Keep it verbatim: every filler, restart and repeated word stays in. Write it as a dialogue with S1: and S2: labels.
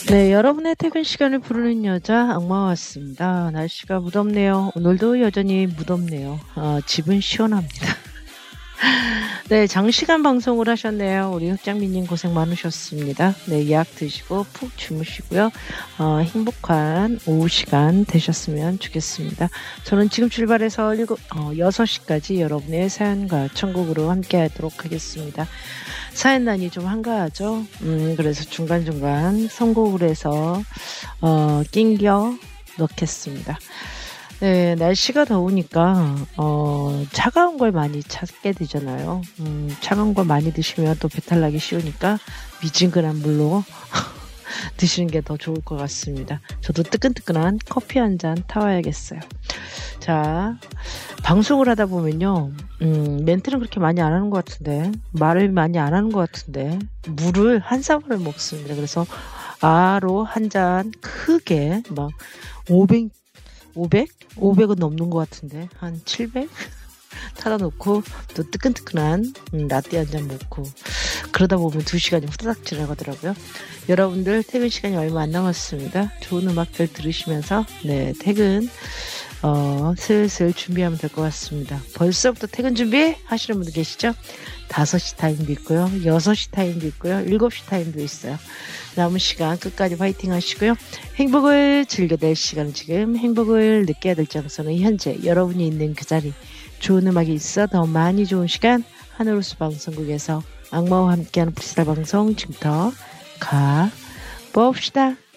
S1: 네, 여러분의 퇴근 시간을 부르는 여자 악마 왔습니다. 날씨가 무덥네요. 오늘도 여전히 무덥네요. 어, 집은 시원합니다. 네, 장시간 방송을 하셨네요. 우리 흑장미님 고생 많으셨습니다. 네, 예약 드시고 푹 주무시고요. 어, 행복한 오후 시간 되셨으면 좋겠습니다. 저는 지금 출발해서 일곱, 어, 여섯 시까지 여러분의 사연과 천국으로 함께 하도록 하겠습니다. 사연란이 좀 한가하죠. 음, 그래서 중간중간 선곡을 해서 어, 낑겨 넣겠습니다. 네, 날씨가 더우니까 어, 차가운 걸 많이 찾게 되잖아요. 음, 차가운 걸 많이 드시면 또 배탈 나기 쉬우니까 미지근한 물로 드시는 게 더 좋을 것 같습니다. 저도 뜨끈뜨끈한 커피 한 잔 타와야겠어요. 자, 방송을 하다 보면요, 음, 멘트는 그렇게 많이 안 하는 것 같은데, 말을 많이 안 하는 것 같은데, 물을 한 사발을 먹습니다. 그래서 아로 한 잔 크게 막 오백, 오백? 오백은 넘는 것 같은데, 한 칠백? 타다 놓고 또 뜨끈뜨끈한 음, 라떼 한 잔 먹고 그러다 보면 두 시간이 후다닥 지나가더라고요. 여러분들 퇴근 시간이 얼마 안 남았습니다. 좋은 음악들 들으시면서 네 퇴근 어, 슬슬 준비하면 될 것 같습니다. 벌써부터 퇴근 준비 하시는 분들 계시죠? 다섯 시 타임도 있고요. 여섯 시 타임도 있고요. 일곱 시 타임도 있어요. 남은 시간 끝까지 화이팅 하시고요. 행복을 즐겨낼 시간은 지금, 행복을 느껴야 될 장소는 현재, 여러분이 있는 그 자리. 좋은 음악이 있어 더 많이 좋은 시간, 하늘호수 방송국에서 악마와 함께하는 프리스타일 방송 지금부터 가봅시다.